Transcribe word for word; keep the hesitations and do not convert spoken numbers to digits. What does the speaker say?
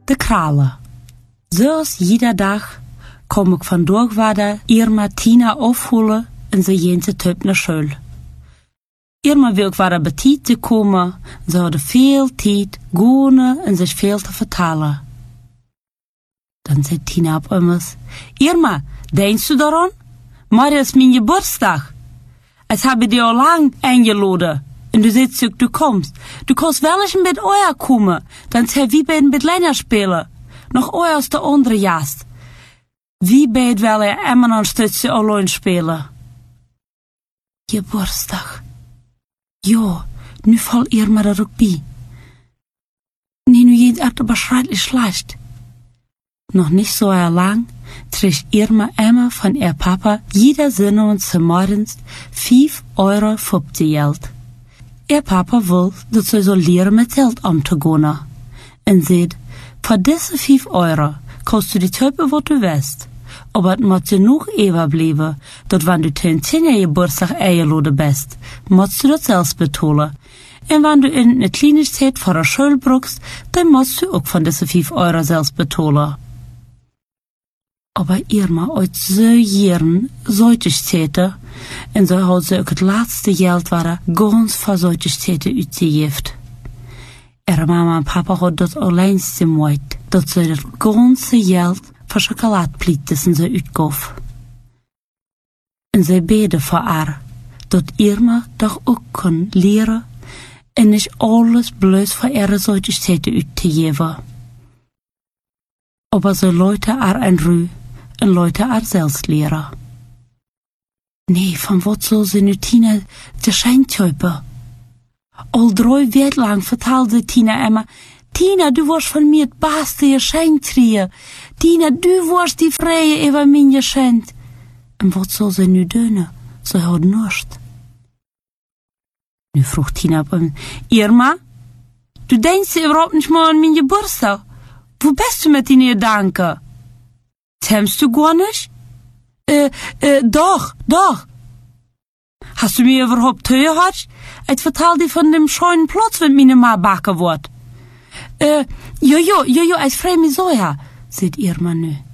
De Krale. Zoals jeder dag kom ik van Dorgwaarder Irma Tina afholen en ze jente tuip naar school. Irma wil waar betiet te komen, ze hadden veel tijd, gonen en zich veel te vertalen. Dan zei Tina op immers, Irma, denkst du daran? Morgen is mijn Geburtstag. Es habe dir al lang eingeladen. En du sagst, du kommst. Du kannst wel eens een beetje euer komen. Dan zijn wie bij een beetje länger spelen. Nog euer als de andere jast. Wie bij het wel er immer een stukje alleen spelen. Geburtstag. Ja, nu valt Irma er ook bij. Nee, nu geht het beschreitlich schlecht. Noch nicht so lang trägt Irma immer von ihr Papa jeder Sinne zum morgens vijf euro fünfzig Geld. Ihr Papa will, dass sie so leren mit Geld umzugehen. Und sagt, für diese fünf euro kannst du die Töpfe, was du willst. Aber es muss genug überbleiben, dass wenn du ten zehnjährigen Geburtstag eingeladen bist, musst du das selbst betalen. Und wenn du in eine Kleinigkeit vor der Schule brauchst, dann musst du auch von diesen fünf euro selbst betalen. Aber Irma uit so jaren Zeutigkeiten en zo had ze ook het laatste geld waren ganz voor Zeutigkeiten uitgegeven. Er mama en papa had dat alleen gemaakt, dat ze het ganze geld voor chocoladeplieten ze uitgaf. En ze beden voor haar, dat Irma toch ook kon leren en niet alles bloos voor ihre Zeutigkeiten uit te geven. Aber so Leute ar ein Rü en Leute ar selbst leren. Nee, van wat zal ze nu Tina de schijntype? Al drie weken lang vertelde Tina Emma, Tina, du warst von mir het beste Geschenktrieën. Tina, du warst die vrije over mijn geschenk. En wat zal ze nu doen? Ze had niets. Nu vroeg Tina op hem, Irma, du denkst überhaupt nicht mal an mijn Geburtstag. Wo bist du mit den Gedanken? Temmst du gar nicht? Äh, äh, doch, doch. Hast du mir überhaupt gehört? Ich vertel dir von dem schönen Platz, wenn meine Ma backen wird. Äh, jojo, jojo, ich freu mich so, ja, sagt Irma nu.